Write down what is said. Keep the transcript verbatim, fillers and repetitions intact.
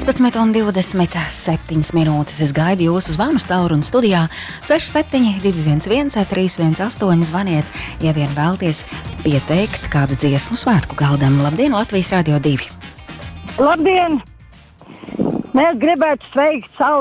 trīspadsmit un divdesmit septiņas minūtes. Es gaidu jūsu zvanu Tauruna studijā seši septiņi divi viens viens trīs viens astoņi. Zvaniet, ja vien vēlties pieteikt kādu dziesmu svētku galdam. Labdien, Latvijas Radio divi! Labdien! Mēs gribētu sveikt savu